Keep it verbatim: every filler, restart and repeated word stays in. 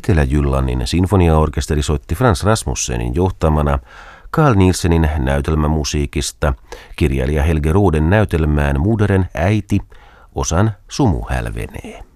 Etelä-Jyllannin sinfoniaorkesteri soitti Frans Rasmussenin johtamana Carl Nielsenin näytelmämusiikista kirjailija Helge Roden näytelmään Muderen äiti osan Sumu hälvenee.